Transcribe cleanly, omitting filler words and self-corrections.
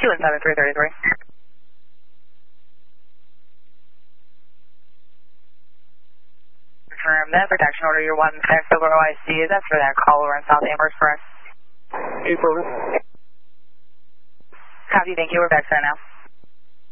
217-333. Confirm that protection order, your 1 Silver OIC, that's for that call over in South Amherst for us. Affirmative. Copy, thank you, we're back there now.